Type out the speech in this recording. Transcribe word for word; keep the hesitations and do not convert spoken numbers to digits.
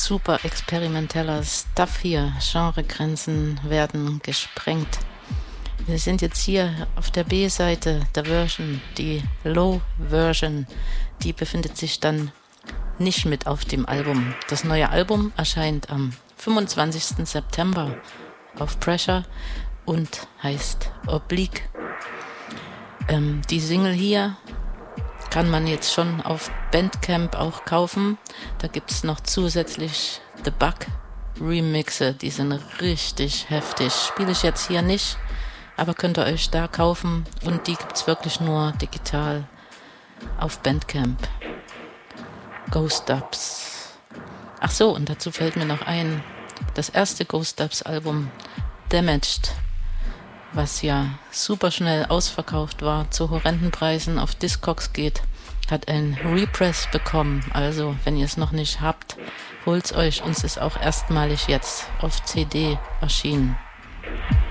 super experimenteller Stuff hier. Genregrenzen werden gesprengt. Wir sind jetzt hier auf der B-Seite der Version, die Low-Version. Die befindet sich dann nicht mit auf dem Album. Das neue Album erscheint am fünfundzwanzigsten September auf Pressure und heißt Oblique. Ähm, die Single hier kann man jetzt schon auf Bandcamp auch kaufen. Da gibt es noch zusätzlich The Bug Remixe, die sind richtig heftig. Spiele ich jetzt hier nicht, aber könnt ihr euch da kaufen und die gibt es wirklich nur digital auf Bandcamp. Ghost Dubs. Ach so, und dazu fällt mir noch ein, das erste Ghost Dubs Album Damaged, was ja super schnell ausverkauft war, zu horrenden Preisen auf Discogs geht, hat ein Repress bekommen. Also, wenn ihr es noch nicht habt, holt's euch. Uns ist auch erstmalig jetzt auf C D erschienen.